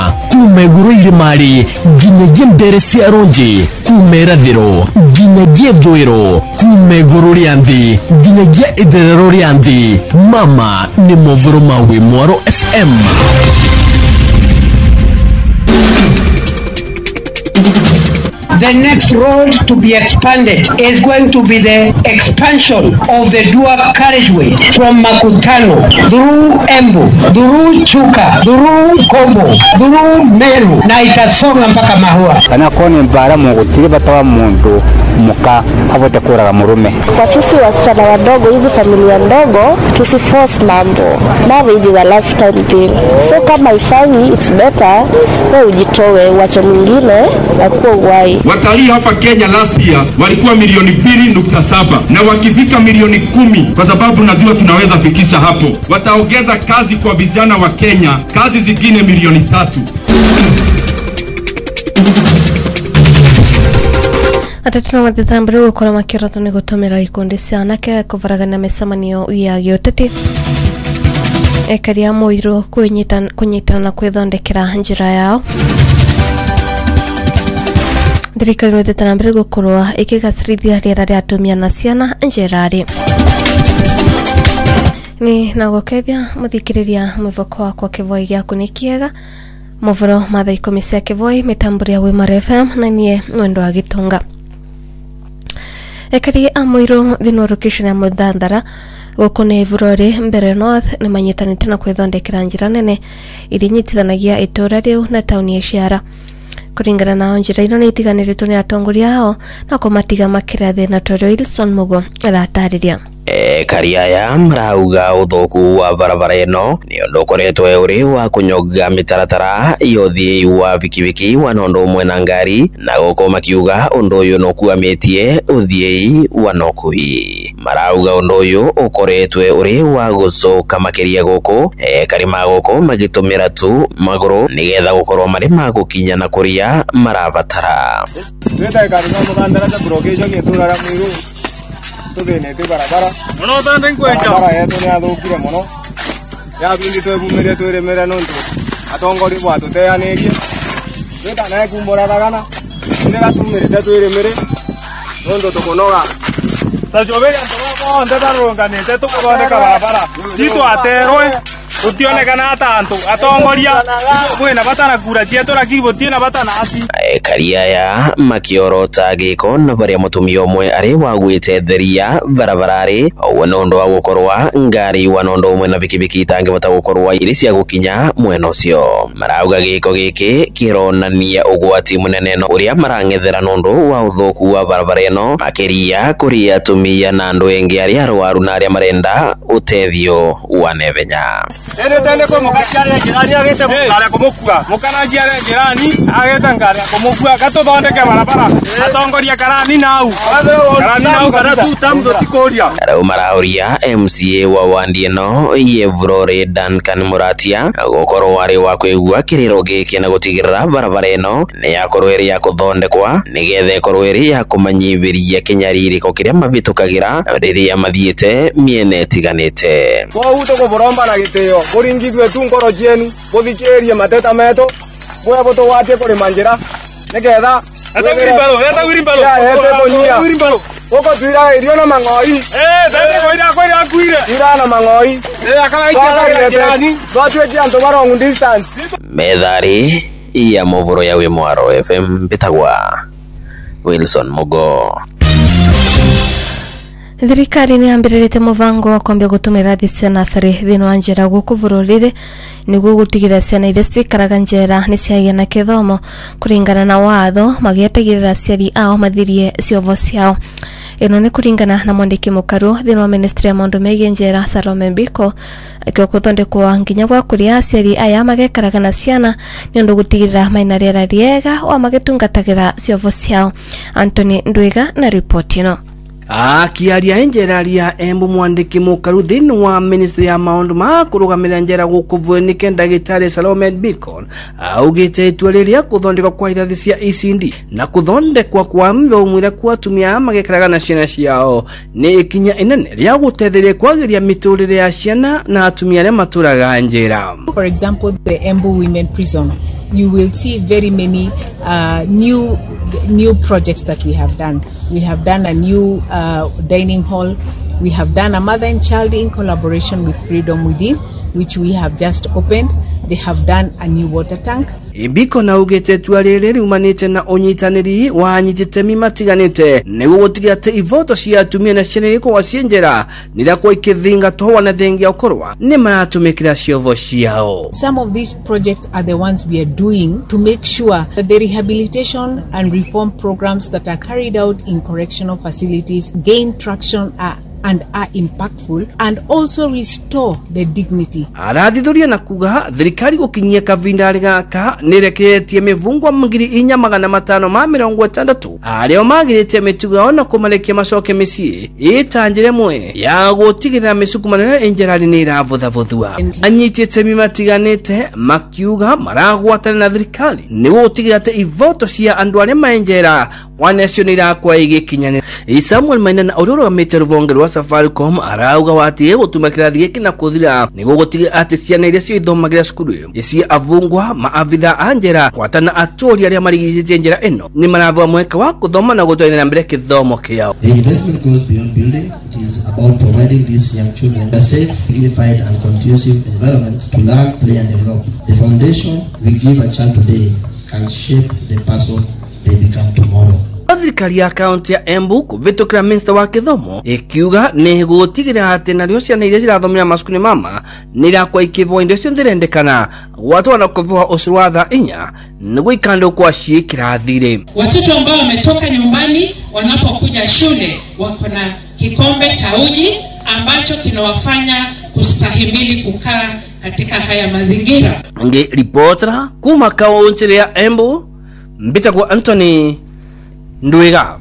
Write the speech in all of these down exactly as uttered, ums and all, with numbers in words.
Mama kumeguru irimari ginyagie ndere cia ronji kumerathiro ginyagie thwiro kumeguru rianthi ginyagie itherero rianthi. Mama ni movoro mawe Mwaro F M. The next road to be expanded is going to be the expansion of the dual carriageway from Makutano through Embu, through Chuka, through Kombo, through Meru na itasonga mpaka Mahua. Kana koni mbara mugutiri batawa mundu muka avote kuraga murume. Kwa sisi wasichana wadogo, hizi familia ndogo, tusiforce mambo. Marriage is a lifetime thing. So kama ifanyi, it's better wewe ujitoe, wacha mwingine akuwe uhai. Watalii hapa Kenya last year walikuwa milioni mbili nukta saba na wakifika milioni kumi, kwa sababu najua tunaweza fikisha hapo. Wataongeza kazi kwa vijana wa Kenya, kazi zingine milioni tatu. Atatuna matitambere gukora makirato ni gutomera ikundi cia anake kuvaragana micemanio ya giuteti ekaria moiro kunyitana kunyitana kwithondekera njira yao. Thirikari nĩ ĩthiĩte na mbere gũkorwo ĩkĩgacĩrithia rĩera rĩa atumia na ciana njĩra-rĩ. Nĩ na gũkethia mũthikĩrĩria mwĩvoko wakwa kĩvoi gĩaku nĩ kĩega mũvoro ma thaa ikũmi cia kĩvoi mĩtambo ya Mwaro F M na niĩ Mwendo wa Gĩtunga. Ekari a Mũirũ thĩinĩ wa location ya Mũthandara gũkũ nĩ Ivurori mbere North nĩ manyitanĩte na kwĩthondekera njĩra nene iria inyitithanagia itũũra rĩu na taũni ya Ciara. Kuringana na njira ino ni itiganiritwo ni atongoria hao na kumatiga makira thina Toro Wilson Mugo aratarĩria. E, Kariaya marauga uthoku wa barabara ino ni undu ukoretwe uri wa kunyoga mitaratara yothi wa vikiviki wa nondo umwe na ngari na guko makiuga undu uyu no kuamitie uthiei wa nokui. Marauga undu uyu ukoretwe uri wa gucoka makiria guku e, karima guku magitumira tu maguru nigetha gukorwo mari magukinya na kuria marabatara. Tweta karima mugandara ta blockation yetura ra Mũirũ tuthĩnĩte barabara muno tande nkwenja barabara yetu nĩ athũkire muno ya bindi twebumire twĩrĩmĩre nondu atongoria bwatũteanĩrie twĩtanae kumbũra thagana nĩ gatumĩrĩte twĩrĩmĩre nondu tũkũnoga tajoberia ntũgako ndetarũnganĩte tũkũthondeka barabara titwaterwe utionekana atantu atongoria kwina batana kura cietura kibotina batana ati. Kariaya makiorota giko na baria mutumia umwe ari wagwitetheria barabarari wona ndo wa gukorwa ngari wona ndo umwe na bikibiki tange bata gukorwa iri cia gukinya mwena ucio. Marauga giko giki kironania ugwati munene no uria marangethera nondo wa uthoku wa barabara ino makiria kuria atumia na andu engi ari arwaru na ari marenda utethio wa nevenya. Ene tene ko mukachare jirani agete mukale kumukua mukana jiare jirani agete ngare kumukua gatuthondeke barabara atongoria karani nau karani nau kana tutamdo tikoria. Arau marauria M C A wa wandi ino Ivurori Duncan Muratia gukorwo wari wa kwigua kiriro giki na gutigirira barabara ino ni yakorwo iri ya kuthondekwa nigetha ikorwo iri ya kumanyiviria kinyaririko kiria mavitukagira riria mathiite miene tiganite. Kwa uto ko boromba na giteo kuringithwe tu ngoro cienu buthikirie mateta meto boya boto watie kuri manjira nigetha atagirimbalo atagirimbalo atagirimbalo atagirimbalo oko tuira irio na mang'oi eh tende koira koira kuire ira na mang'oi eh akala ikara jirani twatwe kianto long distance. Methari ya movoro ya we Mwaro F M bitagwa Wilson Mugo. Thirikari nĩ yambĩrĩrĩte mũbango wa kwambia gũtũmĩra thĩ cia nasarĩ thĩinĩ wa njĩra gũkũ bũrũri-rĩ nĩguo gũtigĩrĩra ciana iria cikaraga njera nĩ ciagĩa na gĩthomo kũringana na watho magĩetagĩrĩra aciari ao mathirie ciovo ciao. Ĩno nĩ kũringana na mwandĩki mũkaru thĩinĩ wa ministry ya maũndũ megiĩ njera Salome Mbiko akĩuga gũthondekwo nginya gwa kũrĩa aciari aya magekaraga na ciana nĩ ũndũ gũtigĩrĩra maina rĩera rĩega wa magĩtungatagĩra ciovo ciao. Anthony Ndwiga na ripoti ĩno. Akiaria njera ria Embu mwandiki mukaru thĩinĩ wa ministry ya maũndũ ma kũrũgamĩrĩra njera gũkũ bũrũri-inĩ ndagĩtarĩ Salome Mbiko augĩte itua rĩrĩa gũthondekwo kwa irathi cia E C D na gũthondekwo kwa mĩthomere kwa atumia magĩikaraga na ciana ciao nĩ ikinya inene rĩa gũteithĩrĩria kwagĩria mĩtũrĩre ya ciana na atumia arĩa matũraga njera. For example, the Embu Women Prison you will see very many uh, new new projects that we have done. We have done a new uh, dining hall. We have done a mother and child in collaboration with Freedom Within, which we have just opened. They have done a new water tank. Ibiko na ugete tuarere riumanite na onyitaniri wanyitemi matiganite nego gutigira te ivoto cia atumia na ciana ko wasienjera nira ko ikithinga to wana thengia ukorwa ni maratumikira ciovo ciao. Some of these projects are the ones we are doing to make sure that the rehabilitation and reform programs that are carried out in correctional facilities gain traction uh, and are impactful and also restore the dignity. Aradithuria na kuga thirikari gukinyia kavindari gaka nireketie mivungwa ngiri inya magana matano ma mirongo itandatu ario magirite mituga ona kumalekia macoke micii itanjire mwe ya gutigirira misukumanira enjerari ni iravuthavuthua anyitite mimatiganite makiuga maragwatana na thirikari ni gutigirira te ivoto cia andu aria maenjera wanacionira kwa igikinyanira. Samuel Maina na ororo amete ruvonge rwa Safaricom arauga watie gutumakira thigeki na kuthira nigo gutiga ati ciana iria cio ithomagira cukuru isi avungwa maavitha anjera kwatana atori aria marigicitie njera eno ni maravwa mweka wa kuthoma na gutwarithia mbere kithomo kiao. The investment goes beyond building. It is about providing these young children a safe, unified and conducive environment to learn, play and develop. The foundation we give a child today can shape the person they become tomorrow. Thirikari ya kaunti ya Embu kuvitukira minista wa kithomo ikiuga ni gutigira ati nario ciana iria cirathomera macukuru mama nirakwa ikivwa indo cio ndirendekana watu wanakuvwa usuru wa thaa inya niguo ikando kwa cie kirathire. Watoto ambao wametoka nyumbani wanapokuja shule wako na kikombe cha uji ambacho kinawafanya kustahimili kukaa katika haya mazingira. Nge reporter kuma kaunti ya Embu mbita kwa Anthony Ndwiga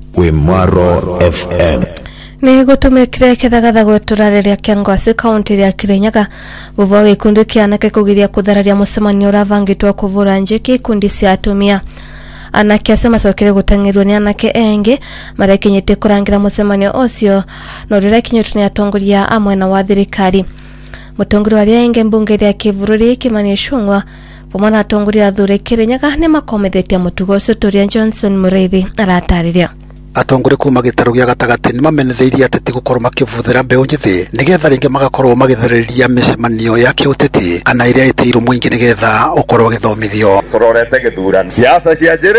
Wimaro F M ni gutumikire kithagatha gweturareria Kiangwasi kaunti ya Kirinyaga vuvo gikundi kianake kugiria kuthararia mucemanio uravangitwo kuvura njiki kundi cia atumia. Anake acio macokire gutangirwo ni anake engi marekinyite kurangira mucemanio ucio no rira kinyotwo ni atongoria amwe na wa thirikari. Mutongori wa enge mbunge ya Kivururi Kimani Ichung'wa pomana atongoria athure Kirinyaga ni makomethetie mutugo ucio Toria Johnson Mureithi aratariria. Atongore kuma gitaro gya gatagati ni mamenereirie ateti gukorwo makivuthira mbeu nyithi nigetha ringi magakorwo magithereria micemanio ya kiuteti kana iria itiirwo mwingi nigetha ukorwo githomithio. Turorete githurano siasa cia njiri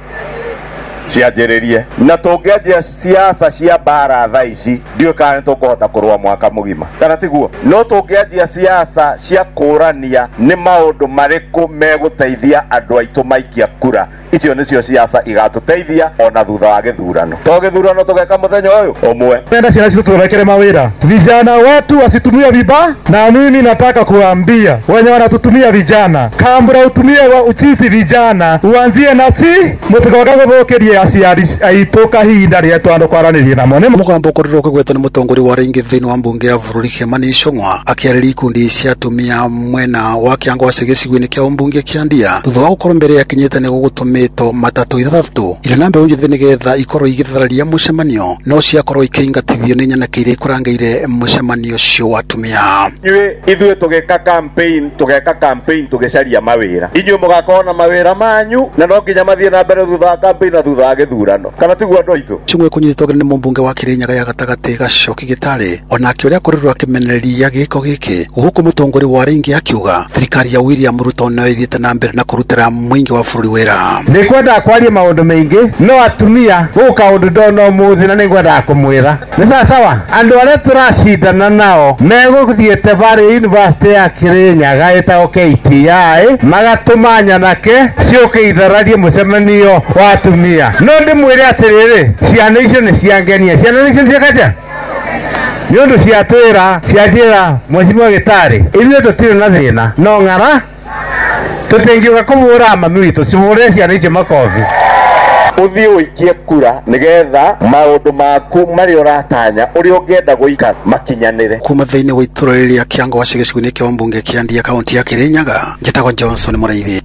cianjiririe na tungianjia siasa cia bara thaa ici ndio kana tukuhota kurwa mwaka mugima kana tiguo no tungianjia siasa cia kurania ni maundu mariku meguteithia andu aitu maikia kura icio nicio siasa igatuteithia ona thutha wa githurano. To githurano tugeka muthenya uyu umwe penda ciana citu turekere mawira vijana watu wasitumia viba na mimi nataka kuambia wenye wanatutumia vijana kambura utumie wa uchisi vijana uanzie nasi mutikoga guthukiria aciari aitu kahinda ria twandu kwaraniria namo ni mugambo kuriro kugwetwo ni mutongori wa ringi thini wa mbunge ya Bururi Kimani Ichung'wa akiarĩria ikundi cia atumia mwena wa Kiangwasi gĩcigo-inĩ kĩa mbunge kĩa Ndia thutha wa gũkorwo mbere yakinyĩte nĩ gũgũtũmĩtwo matatu ithathatũ ire na mbeũ njĩthĩ nĩgetha ikorwo igĩthararia mũcemanio no ciakorwo ikĩingatithio nĩ nyanake iria ikũrangeire mũcemanio ũcio wa atumia. Inyuĩ ithuĩ tũgeka campaign tũgeka campaign tũgĩcaria mawĩra inyuĩ mũgakorwo na mawĩra manyu na no nginya mathiĩ na mbere thutha wa campaign na thutha wa gĩthurano kana tiguo andũ aitũ. Ichung'wa kunyitwo nĩ mũmbunge wa Kirinyaga ya gatagati Gacoki Gĩtarĩ onake ũrĩa akorirwo akĩmenereria gĩko gĩkĩ gũkũ mũtongori wa ringi akiuga thirikari ya William Ruto no ĩthiĩte na mbere na kũrutĩra mũingĩ wa bũrũri wĩra. Nĩ kwenda kwaria maũndũ maingĩ no atumia gũka ũndũ ndona ũmũthĩ na nĩngwenda kũmwĩra nĩ sawa sawa andũ arĩa tũracindana nao megũthiĩte barĩ university ya Kirinyaga ĩtagwo K T I magatũma nyanake ciũke ithararie mũcemanio wa atumia no ndĩmwĩre atĩrĩrĩ ciana icio nĩ ciangenia ciana icio nĩ ciakaja nĩ ũndũ ciatwĩra cianjĩra Mheshimiwa Gĩtarĩ ithuĩ tũtirĩ na thĩna no ng'ara tutengiuka kumura mami witu cimure ciana icio makothi uthii uikie kura nigetha maundu maku mari uratanya uri ungienda guika makinyanire. Kuma thĩinĩ wa itũra rĩrĩa Kiangwasi gĩcigo-inĩ kĩa mbunge kĩa Ndia kaunti ya Kirinyaga njĩtagwo Johnson Mureithi.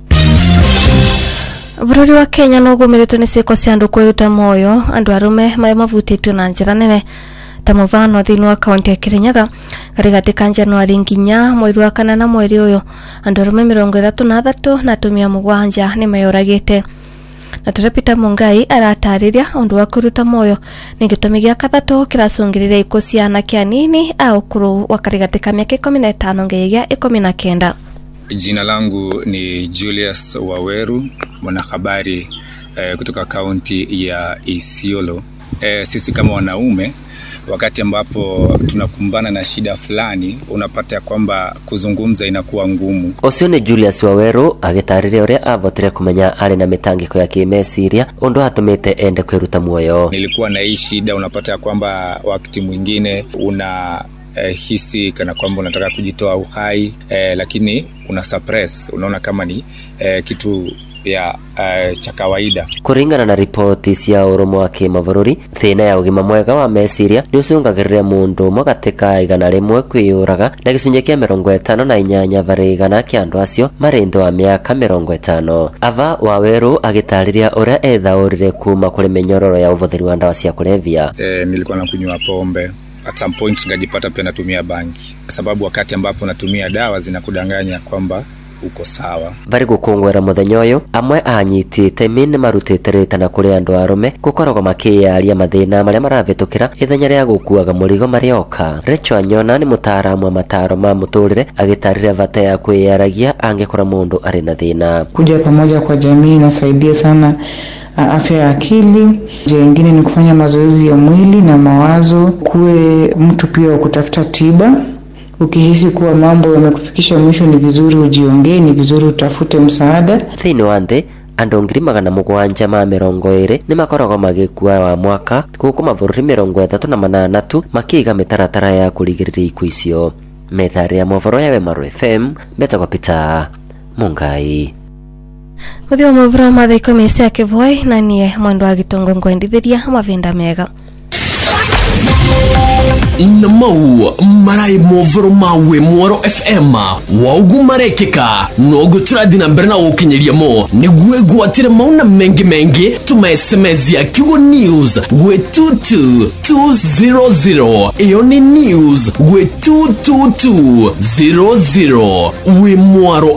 Bururi wa Kenya no gumiritwo ni ciiko cia andu kwiruta moyo andu arume mai mavutitwe na njira nene tamuvano thini wa kaunti ya Kirinyaga katika Januari nginya mweri wa kana na mweri uyu andu arume mirongo ithatu na athatu na atumia mugwanja ni mayoragite. Na Terapita Mungai aratariria undu wa kuruta moyo ni gitumi gia kathatu kiracungirira ikuo cia anake anini au kuru wa katika miaka ikumi na itano nginya ikumi na kenda. Jina langu ni Julius Waweru, mwanahabari eh, kutoka kaunti ya Isiolo. Eh, sisi kama wanaume wakati ambapo tunakumbana na shida fulani unapata kwamba kuzungumza inakuwa ngumu. Ucio ni Julius Waweru agitariria uria avotire kumenya ari na mitangiko ya kimesiria undu atumite ende kwiruta muoyo. Nilikuwa na hii shida, unapata kwamba wakati mwingine una eh, hisi kana kwamba unataka kujitoa uhai eh, lakini una suppress, unaona kama ni eh, kitu ya uh, cha kawaida. Kuringana na ripoti cia urumo wa kimavururi, thina ya ugima mwega wa mesiria ni ucungagirira mundu umwe gatika igana rimwe kwiyuraga na gicunjĩ kia mirongo itano na inyanya vari igana kia andu acio mari ndu wa miaka mirongo itano. Ava Waweru agitariria uria ethaurire kuma kuri minyororo ya uvuthiri wa ndawa cia kulevya. Eh, nilikuwa nakunywa pombe. At some point ngajipata pia natumia bangi, sababu wakati ambapo natumia dawa zinakudanganya kwamba uko sawa. Bari gukungwera muthenya uyu amwe anyitite mini marutite ritana kuri andu arume gukoragwo makiaria mathina maria maravitukira ithenya ria gukuaga murigo marioka. Recho Anyona ni mutaaramu wa mataro ma muturire agitarira vata ya kwiyaragia angekora mundu ari na thina. Kuja pamoja kwa jamii inasaidia sana afya ya akili. Njia nyingine ni kufanya mazoezi ya mwili na mawazo. Kuwe mtu pia wa kutafuta tiba. Ukihisi kuwa mambo yamekufikisha mwisho ni vizuri ujiongee, ni vizuri utafute msaada. Thini wante andu ngiri magana mugwanja ma mirongo iri ni makoragwo magikua wa mwaka kuko mavururi mirongo ithatu na manana tu makiga mitaratara ya kurigiriria ikuo icio. Methari ya movoro ya Wemaru F M betagwo Peter Mungai. Muthio movoro mathaiko mesi ya kivoi na nie mwendo wa gitongo ngwendithiria mavinda mega. Namau marai movoro mawe Mwaro F M waugu marekeka nogu turadina mbere na ukinyeria mo niguwe gwatire mauna mengi mengi tuma S M S ya Kigo News gwe two two two zero zero iyo ni news gwe two two two zero zero we Mwaro